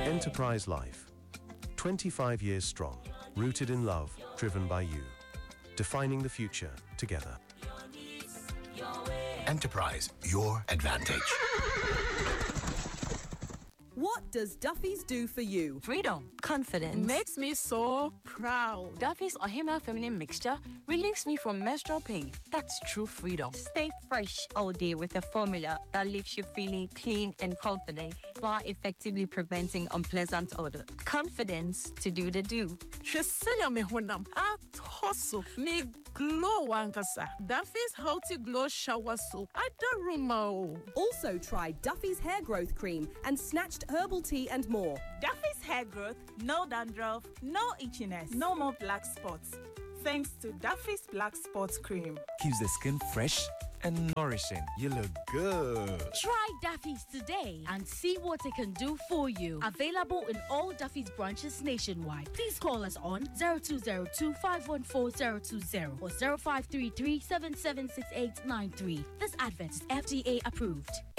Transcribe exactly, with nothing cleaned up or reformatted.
Enterprise Life. twenty-five years strong, rooted in love, driven by you. Defining the future together. Enterprise, your advantage. What does Duffy's do for you? Freedom, confidence. Makes me so proud. Duffy's Ohima Feminine Mixture relieves me from menstrual pain. That's true freedom. Stay fresh all day with a formula that leaves you feeling clean and confident while effectively preventing unpleasant odor. Confidence to do the do. Shesenya me honam at hustle me glow wankasa. Duffy's Healthy Glow Shower Soap. I don't remember. Also try Duffy's Hair Growth Cream and Snatched Herbal Tea and more. Duffy's Hair Growth, no dandruff, no itchiness, no more black spots. Thanks to Duffy's Black Spots Cream. Keeps the skin fresh and nourishing. You look good. Try Duffy's today and see what it can do for you. Available in all Duffy's branches nationwide. Please call us on zero two zero two, five one four, zero two zero or zero five three three, seven seven six eight nine three. This advert is F D A approved.